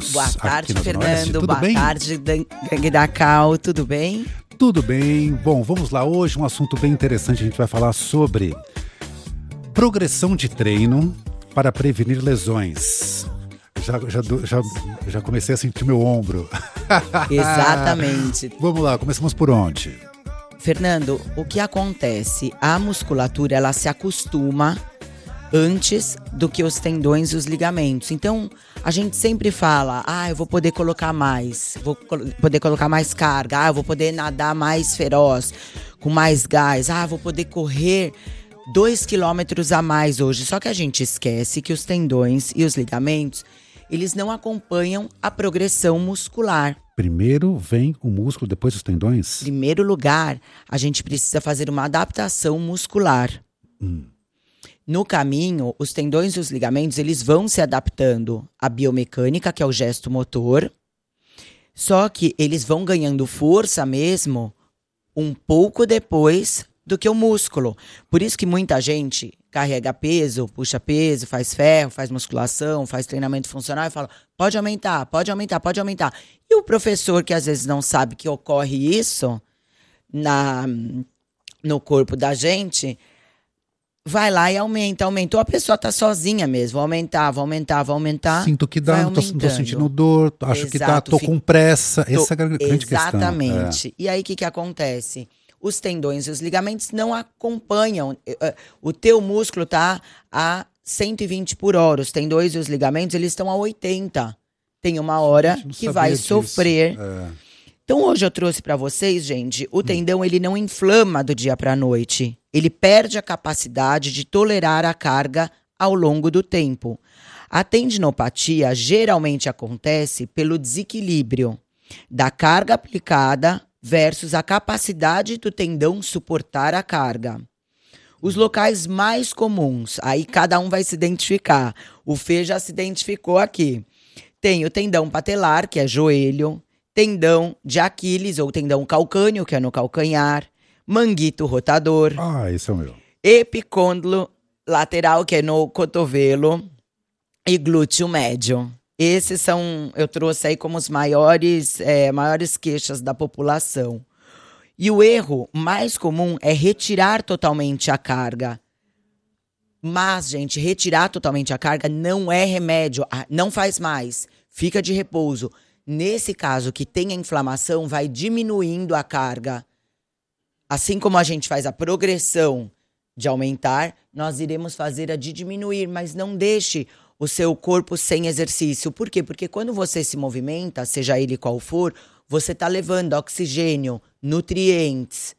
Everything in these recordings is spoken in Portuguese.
Santos. Boa tarde, aqui na Zona Oeste. Fernando. Tudo Boa bem? tarde, Gangue da Cal. Tudo bem? Tudo bem. Bom, vamos lá. Hoje um assunto bem interessante. A gente vai falar sobre progressão de treino para prevenir lesões. Já comecei a sentir meu ombro. Exatamente. Vamos lá, começamos por onde? Fernando, o que acontece? A musculatura, ela se acostuma antes do que os tendões e os ligamentos. Então, a gente sempre fala, eu vou poder colocar mais, poder colocar mais carga, eu vou poder nadar mais feroz, com mais gás, vou poder correr 2 quilômetros a mais hoje. Só que a gente esquece que os tendões e os ligamentos, eles não acompanham a progressão muscular. Primeiro vem o músculo, depois os tendões? Em primeiro lugar, a gente precisa fazer uma adaptação muscular. No caminho, os tendões e os ligamentos, eles vão se adaptando à biomecânica, que é o gesto motor. Só que eles vão ganhando força mesmo um pouco depois do que o músculo. Por isso que muita gente carrega peso, puxa peso, faz ferro, faz musculação, faz treinamento funcional e fala, pode aumentar, pode aumentar, pode aumentar. E o professor que às vezes não sabe que ocorre isso no corpo da gente, vai lá e aumenta. Ou a pessoa tá sozinha mesmo, vou aumentar. Sinto que dá, não tô sentindo dor, acho que tô com pressa. Essa é a grande questão. Exatamente. E aí o que acontece? Os tendões e os ligamentos não acompanham. O teu músculo tá a 120 por hora. Os tendões e os ligamentos, eles estão a 80. Tem uma hora que vai sofrer. Então hoje eu trouxe para vocês, gente, o tendão ele não inflama do dia para a noite. Ele perde a capacidade de tolerar a carga ao longo do tempo. A tendinopatia geralmente acontece pelo desequilíbrio da carga aplicada versus a capacidade do tendão suportar a carga. Os locais mais comuns, aí cada um vai se identificar. O Fê já se identificou aqui. Tem o tendão patelar, que é joelho, tendão de Aquiles ou tendão calcâneo, que é no calcanhar, manguito rotador. Esse é o meu. Epicôndilo lateral, que é no cotovelo, e glúteo médio. Esses eu trouxe aí como os maiores queixas da população. E o erro mais comum é retirar totalmente a carga. Mas, gente, retirar totalmente a carga não é remédio, não faz mais, fica de repouso. Nesse caso que tem a inflamação, vai diminuindo a carga. Assim como a gente faz a progressão de aumentar, nós iremos fazer a de diminuir, mas não deixe o seu corpo sem exercício. Por quê? Porque quando você se movimenta, seja ele qual for, você está levando oxigênio, nutrientes,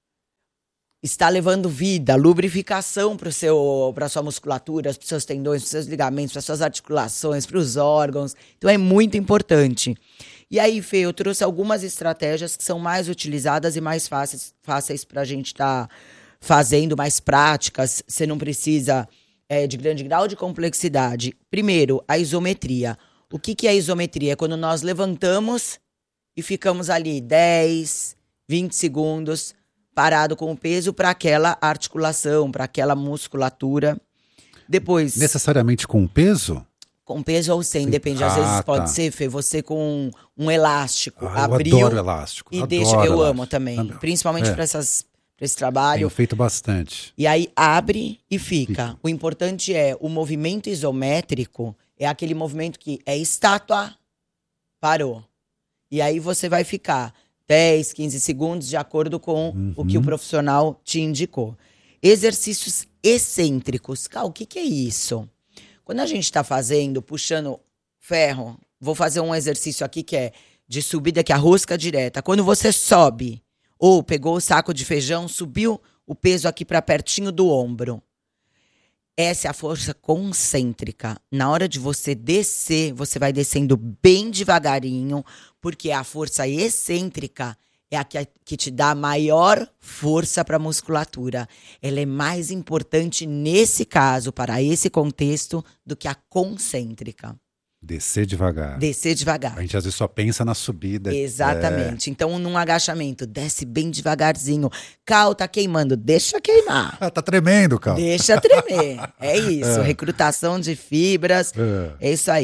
está levando vida, lubrificação para a sua musculatura, para os seus tendões, para os seus ligamentos, para as suas articulações, para os órgãos. Então é muito importante. E aí, Fê, eu trouxe algumas estratégias que são mais utilizadas e mais fáceis para a gente estar fazendo, mais práticas. Você não precisa de grande grau de complexidade. Primeiro, a isometria. O que é a isometria? É quando nós levantamos e ficamos ali 10, 20 segundos parado com o peso para aquela articulação, para aquela musculatura. Depois... Necessariamente com peso? Com peso ou sem, depende. Às vezes pode ser, Fê, você com um elástico. Abriu, eu adoro elástico. E eu amo também. Principalmente para esse trabalho. Tenho feito bastante. E aí abre e fica. O importante é o movimento isométrico, é aquele movimento que é estátua, parou. E aí você vai ficar 10, 15 segundos de acordo com o que o profissional te indicou. Exercícios excêntricos. O que é isso? Quando a gente está puxando ferro, vou fazer um exercício aqui que é de subida, que é a rosca direta. Quando você sobe, ou pegou o saco de feijão, subiu o peso aqui para pertinho do ombro. Essa é a força concêntrica. Na hora de você descer, você vai descendo bem devagarinho, porque a força excêntrica é a que te dá maior força para a musculatura. Ela é mais importante nesse caso, para esse contexto, do que a concêntrica. Descer devagar. Descer devagar. A gente às vezes só pensa na subida. Exatamente. Então, num agachamento, desce bem devagarzinho. Cal, tá queimando. Deixa queimar. Tá tremendo, Cal. Deixa tremer. É isso. Recrutação de fibras. É isso aí.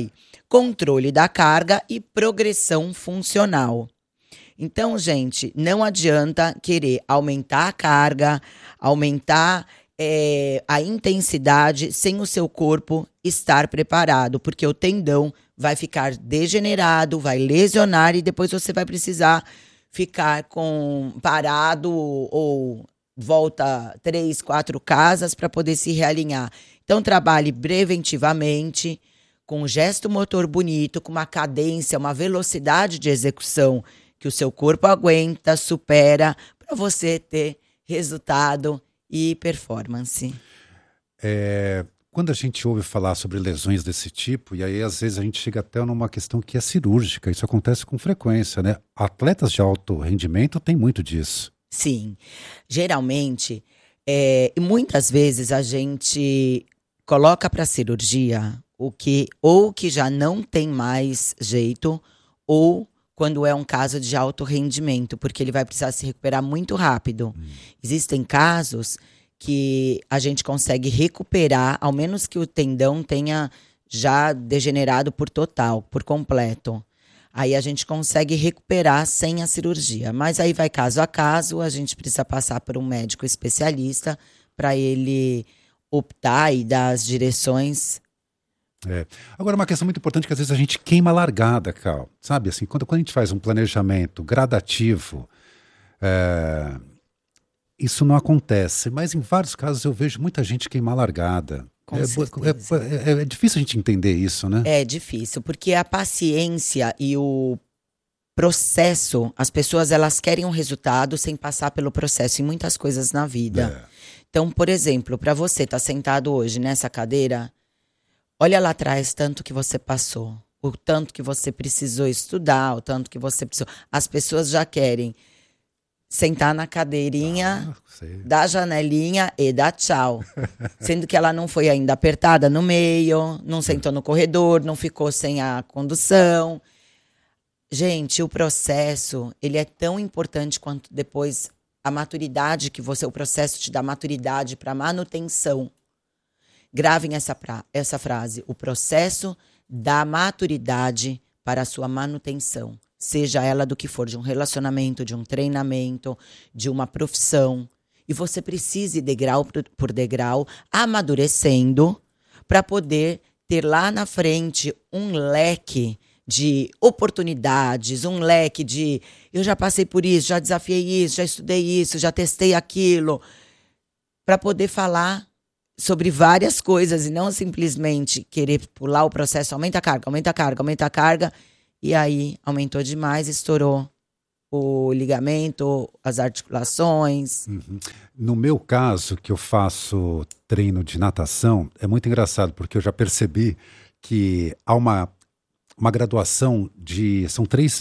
controle da carga e progressão funcional. Então, gente, não adianta querer aumentar a carga, aumentar a intensidade sem o seu corpo estar preparado, porque o tendão vai ficar degenerado, vai lesionar e depois você vai precisar ficar parado ou volta 3, 4 casas para poder se realinhar. Então, trabalhe preventivamente, com um gesto motor bonito, com uma cadência, uma velocidade de execução que o seu corpo aguenta, supera, para você ter resultado e performance. Quando a gente ouve falar sobre lesões desse tipo, e aí às vezes a gente chega até numa questão que é cirúrgica, isso acontece com frequência, né? Atletas de alto rendimento têm muito disso. Sim, geralmente, muitas vezes a gente coloca para cirurgia o que já não tem mais jeito, ou quando é um caso de alto rendimento, porque ele vai precisar se recuperar muito rápido. Existem casos que a gente consegue recuperar, ao menos que o tendão tenha já degenerado por completo. Aí a gente consegue recuperar sem a cirurgia. Mas aí vai caso a caso, a gente precisa passar por um médico especialista para ele optar e dar as direções. Agora, uma questão muito importante que às vezes a gente queima a largada, Cal. Sabe, assim, quando a gente faz um planejamento gradativo, isso não acontece. Mas em vários casos eu vejo muita gente queimar a largada. É difícil a gente entender isso, né? É difícil, porque a paciência e o processo, as pessoas elas querem um resultado sem passar pelo processo em muitas coisas na vida. Então, por exemplo, para você estar sentado hoje nessa cadeira, olha lá atrás tanto que você passou, o tanto que você precisou estudar, o tanto que você precisou. As pessoas já querem sentar na cadeirinha, da janelinha e dar tchau. Sendo que ela não foi ainda apertada no meio, não sentou no corredor, não ficou sem a condução. Gente, o processo, ele é tão importante quanto depois a maturidade o processo te dá maturidade para manutenção. Gravem essa frase, o processo dá maturidade para a sua manutenção. Seja ela do que for, de um relacionamento, de um treinamento, de uma profissão. E você precisa ir degrau por degrau, amadurecendo, para poder ter lá na frente um leque de oportunidades, um leque de eu já passei por isso, já desafiei isso, já estudei isso, já testei aquilo, para poder falar sobre várias coisas e não simplesmente querer pular o processo, aumenta a carga, aumenta a carga, aumenta a carga. E aí, aumentou demais, estourou o ligamento, as articulações. No meu caso, que eu faço treino de natação, é muito engraçado, porque eu já percebi que há uma graduação são 3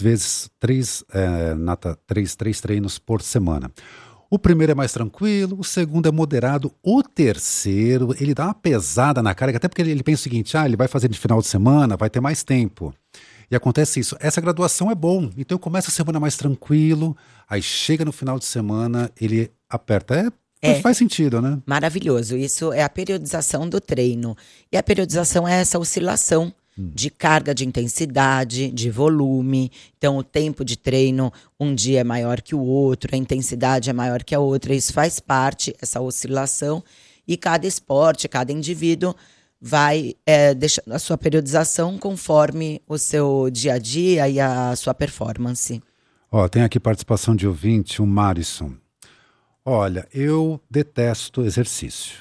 treinos por semana. O primeiro é mais tranquilo, o segundo é moderado, o terceiro, ele dá uma pesada na carga, até porque ele pensa o seguinte, ele vai fazer de final de semana, vai ter mais tempo. E acontece isso, essa graduação é bom, então eu começo a semana mais tranquilo, aí chega no final de semana, ele aperta. Faz sentido, né? Maravilhoso, isso é a periodização do treino. E a periodização é essa oscilação de carga, de intensidade, de volume. Então o tempo de treino, um dia é maior que o outro, a intensidade é maior que a outra, isso faz parte, essa oscilação. E cada esporte, cada indivíduo vai deixando a sua periodização conforme o seu dia a dia e a sua performance. Tem aqui participação de ouvinte, o Marison. Olha, eu detesto exercício.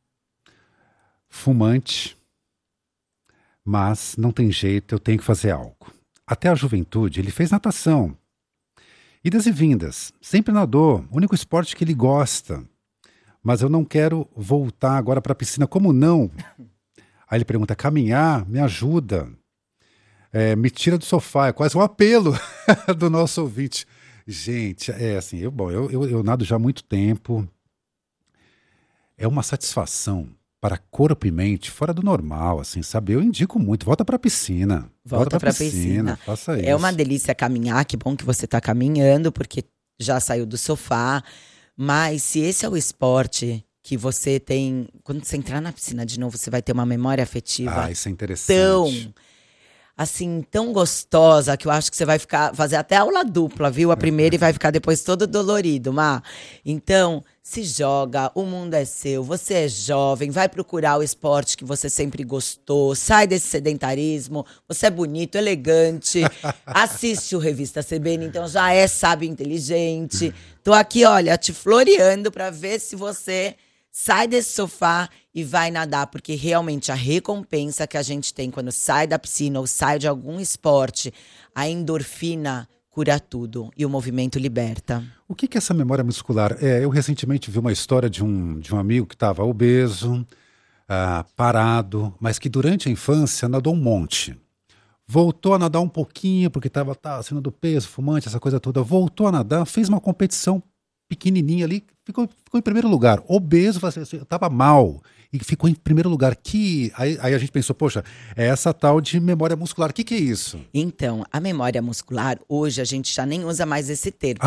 Fumante, mas não tem jeito, eu tenho que fazer algo. Até a juventude, ele fez natação. Idas e vindas, sempre nadou, único esporte que ele gosta. Mas eu não quero voltar agora para a piscina, como não? Aí ele pergunta, caminhar, me ajuda, me tira do sofá, é quase um apelo do nosso ouvinte. Gente, assim, eu nado já há muito tempo, é uma satisfação para corpo e mente fora do normal, assim, sabe? Eu indico muito, volta para a piscina. Volta para a piscina, faça isso. É uma delícia caminhar, que bom que você está caminhando, porque já saiu do sofá, mas se esse é o esporte que você tem, quando você entrar na piscina de novo, você vai ter uma memória afetiva. Isso é interessante. assim, tão gostosa, que eu acho que você vai fazer até aula dupla, viu? A primeira e vai ficar depois todo dolorido, Má. Então, se joga, o mundo é seu, você é jovem, vai procurar o esporte que você sempre gostou, sai desse sedentarismo, você é bonito, elegante, assiste o Revista CBN, então já é sábio e inteligente. Tô aqui, olha, te floreando pra ver se você sai desse sofá e vai nadar, porque realmente a recompensa que a gente tem quando sai da piscina ou sai de algum esporte, a endorfina cura tudo e o movimento liberta. O que é essa memória muscular? Eu recentemente vi uma história de um amigo que estava obeso, parado, mas que durante a infância nadou um monte. Voltou a nadar um pouquinho, porque estava acima do peso, fumante, essa coisa toda. Voltou a nadar, fez uma competição pequenininha ali, ficou em primeiro lugar. Obeso, estava mal e ficou em primeiro lugar. Aí a gente pensou, poxa, é essa tal de memória muscular. O que é isso? Então, a memória muscular, hoje a gente já nem usa mais esse termo.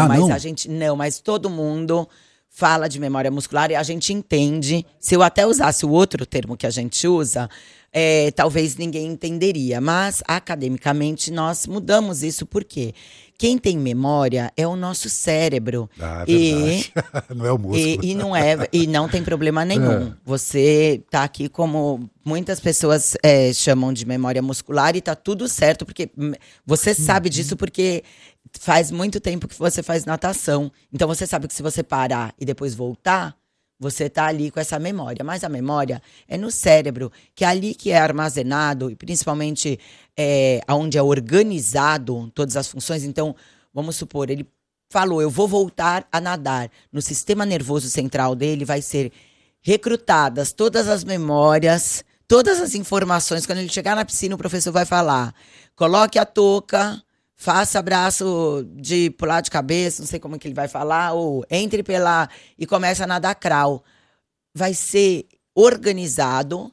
Mas todo mundo fala de memória muscular e a gente entende. Se eu até usasse o outro termo que a gente usa, talvez ninguém entenderia. Mas, academicamente, nós mudamos isso. Por quê? Quem tem memória é o nosso cérebro. É verdade. Não é o músculo. E não tem problema nenhum. Você tá aqui como muitas pessoas chamam de memória muscular e tá tudo certo, porque você sabe disso porque faz muito tempo que você faz natação. Então você sabe que se você parar e depois voltar, você tá ali com essa memória. Mas a memória é no cérebro, que é ali que é armazenado, e principalmente onde é organizado todas as funções. Então, vamos supor, ele falou, eu vou voltar a nadar. No sistema nervoso central dele vai ser recrutadas todas as memórias, todas as informações. Quando ele chegar na piscina, o professor vai falar, coloque a touca, faça braço de pular de cabeça, não sei como é que ele vai falar, ou entre e começa a nadar crawl. Vai ser organizado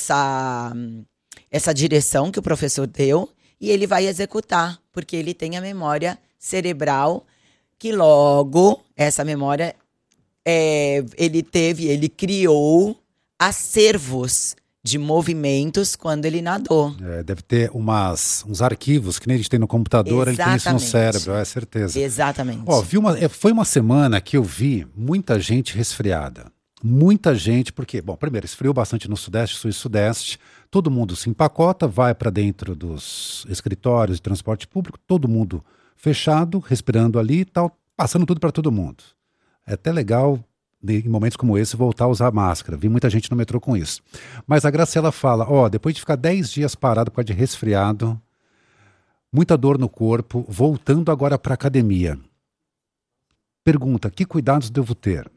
essa direção que o professor deu e ele vai executar, porque ele tem a memória cerebral, que logo, essa memória, ele criou acervos de movimentos quando ele nadou. Deve ter uns arquivos que nem a gente tem no computador, ele tem isso no cérebro, é certeza. Exatamente. Foi uma semana que eu vi muita gente resfriada. Muita gente, porque, primeiro, esfriou bastante no Sudeste, Sul e Sudeste, todo mundo se empacota, vai para dentro dos escritórios de transporte público, todo mundo fechado, respirando ali e tal, passando tudo para todo mundo. É até legal, em momentos como esse, voltar a usar máscara. Vi muita gente no metrô com isso. Mas a Graciela fala, depois de ficar 10 dias parado por causa de resfriado, muita dor no corpo, voltando agora para a academia. Pergunta, que cuidados devo ter?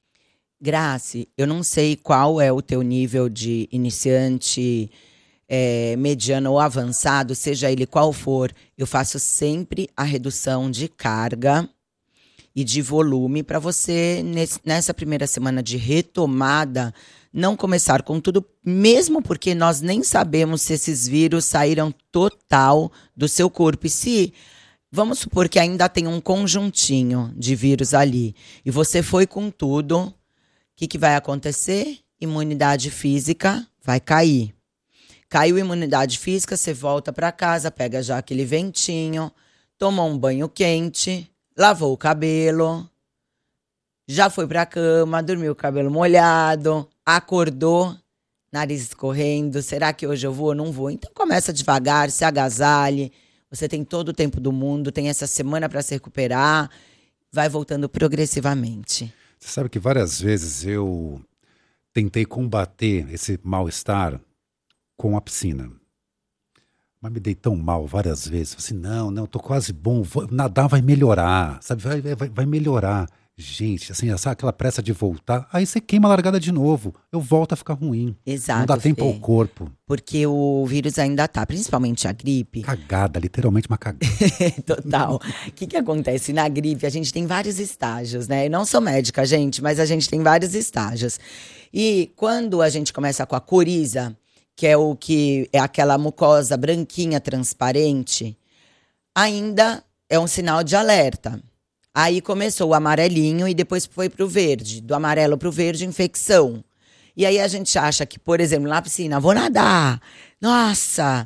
Grace, eu não sei qual é o teu nível de iniciante, mediano ou avançado, seja ele qual for, eu faço sempre a redução de carga e de volume para você, nessa primeira semana de retomada, não começar com tudo, mesmo porque nós nem sabemos se esses vírus saíram total do seu corpo. E se, vamos supor que ainda tem um conjuntinho de vírus ali, e você foi com tudo, o que vai acontecer? Imunidade física vai cair. Caiu a imunidade física, você volta para casa, pega já aquele ventinho, toma um banho quente, lavou o cabelo, já foi pra cama, dormiu com o cabelo molhado, acordou, nariz escorrendo, será que hoje eu vou ou não vou? Então começa devagar, se agasalhe, você tem todo o tempo do mundo, tem essa semana para se recuperar, vai voltando progressivamente. Você sabe que várias vezes eu tentei combater esse mal-estar com a piscina. Mas me dei tão mal várias vezes. Falei assim, não, tô quase bom. Nadar vai melhorar, sabe? Vai melhorar. Gente, assim, sabe aquela pressa de voltar? Aí você queima a largada de novo. Eu volto a ficar ruim. Exato. Não dá tempo ao corpo. Porque o vírus ainda tá, principalmente a gripe. Cagada, literalmente uma cagada. Total. O que acontece? Na gripe, a gente tem vários estágios, né? Eu não sou médica, gente, mas a gente tem vários estágios. E quando a gente começa com a coriza, que é aquela mucosa branquinha, transparente, ainda é um sinal de alerta. Aí começou o amarelinho e depois foi pro verde. Do amarelo pro verde, infecção. E aí a gente acha que, por exemplo, na piscina, vou nadar. Nossa,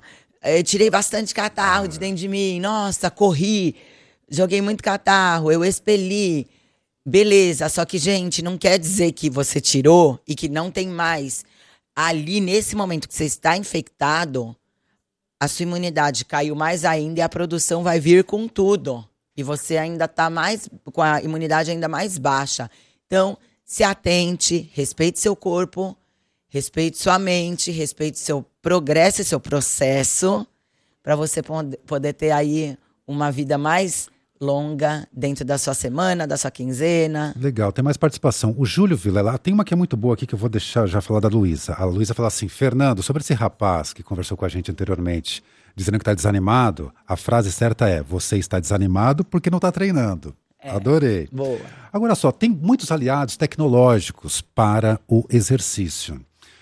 tirei bastante catarro de dentro de mim. Nossa, corri, joguei muito catarro, eu expeli. Beleza, só que, gente, não quer dizer que você tirou e que não tem mais. Ali, nesse momento que você está infectado, a sua imunidade caiu mais ainda e a produção vai vir com tudo. E você ainda está com a imunidade ainda mais baixa. Então, se atente, respeite seu corpo, respeite sua mente, respeite seu progresso e seu processo, para você poder ter aí uma vida mais longa dentro da sua semana, da sua quinzena. Legal, tem mais participação. O Júlio Vilela, tem uma que é muito boa aqui que eu vou deixar já falar da Luísa. A Luísa fala assim: Fernando, sobre esse rapaz que conversou com a gente anteriormente, dizendo que está desanimado, a frase certa é: você está desanimado porque não está treinando. Adorei. Boa. Agora só, tem muitos aliados tecnológicos para o exercício.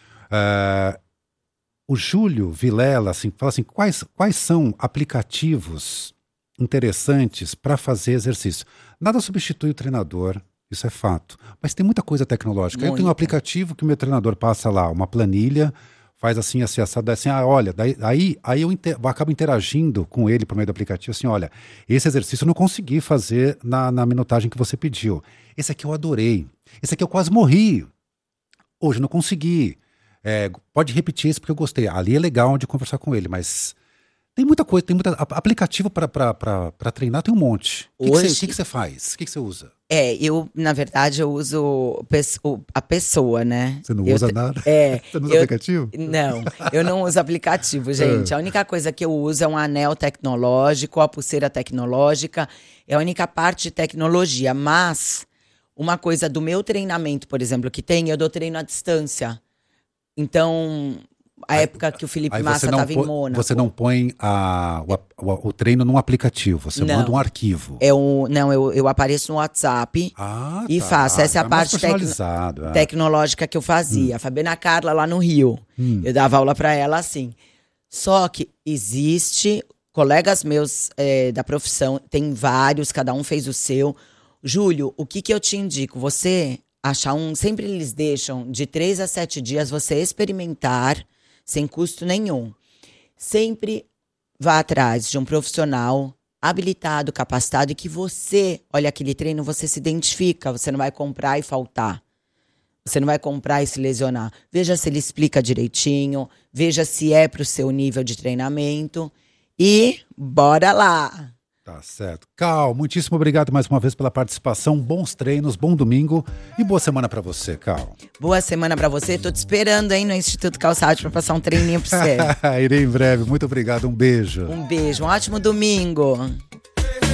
O Júlio Vilela assim, fala assim: quais são aplicativos interessantes para fazer exercício? Nada substitui o treinador, isso é fato. Mas tem muita coisa tecnológica. Eu tenho um aplicativo que o meu treinador passa lá, uma planilha, faz assim, assado, assim, olha, aí eu acabo interagindo com ele por meio do aplicativo, assim, olha, esse exercício eu não consegui fazer na minutagem que você pediu. Esse aqui eu adorei. Esse aqui eu quase morri. Hoje eu não consegui. Pode repetir esse porque eu gostei. Ali é legal de conversar com ele, mas tem muita coisa, tem muita aplicativo para treinar, tem um monte. O que você faz? O que você usa? Na verdade, eu uso a pessoa, né? Você não usa nada? Você não usa aplicativo? Não, eu não uso aplicativo, gente. A única coisa que eu uso é um anel tecnológico, a pulseira tecnológica. É a única parte de tecnologia. Mas, uma coisa do meu treinamento, por exemplo, que eu dou treino à distância. Então, a época que o Felipe Massa estava em Mônaco. Você não põe o treino num aplicativo, você manda um arquivo. Eu apareço no WhatsApp e faço. Essa é a parte tecnológica que eu fazia. A Fabiana Carla lá no Rio. Eu dava aula para ela assim. Só que existe colegas meus da profissão, tem vários, cada um fez o seu. Júlio, o que eu te indico? Você achar sempre eles deixam de 3 a 7 dias você experimentar sem custo nenhum. Sempre vá atrás de um profissional habilitado, capacitado e que você, olha aquele treino, você se identifica, você não vai comprar e faltar. Você não vai comprar e se lesionar. Veja se ele explica direitinho, veja se é para o seu nível de treinamento e bora lá! Tá certo. Cal, muitíssimo obrigado mais uma vez pela participação. Bons treinos, bom domingo e boa semana pra você, Cal. Boa semana pra você. Tô te esperando aí no Instituto Calçade pra passar um treininho pra você. Irei em breve. Muito obrigado. Um beijo. Um beijo. Um ótimo domingo.